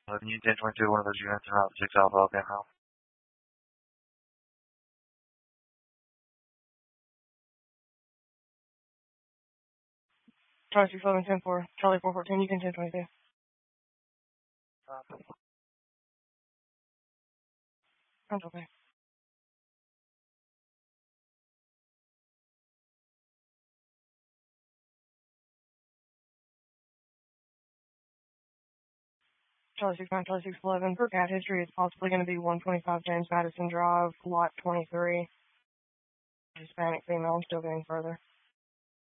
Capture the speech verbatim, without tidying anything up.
Union ten twenty-two, one of those units in Route six Alpha, okay, how? Charlie six eleven ten four, Charlie four fourteen, Union ten twenty-two. Uh, Sounds okay. Charlie six nine, Charlie six eleven, per cat history is possibly going to be one twenty-five James Madison Drive, lot twenty-three. Hispanic female, I'm still getting further.